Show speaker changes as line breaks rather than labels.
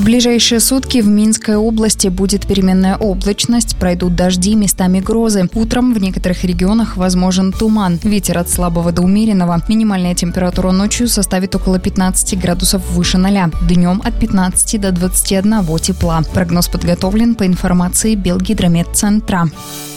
В ближайшие сутки в Минской области будет переменная облачность, пройдут дожди, местами грозы. Утром в некоторых регионах возможен туман. Ветер от слабого до умеренного. Минимальная температура ночью составит около 15 градусов выше 0. Днем от 15 до 21 тепла. Прогноз подготовлен по информации Белгидрометцентра.